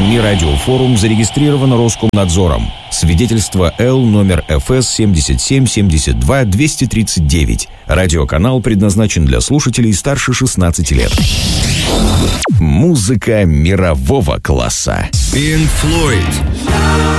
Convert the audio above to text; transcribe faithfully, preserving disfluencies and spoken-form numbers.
Перми радиофорум зарегистрирован Роскомнадзором. Свидетельство Л номер эф эс семьдесят семь семьдесят два двести тридцать девять. Радиоканал предназначен для слушателей старше шестнадцати лет. Музыка мирового класса. Pink Floyd.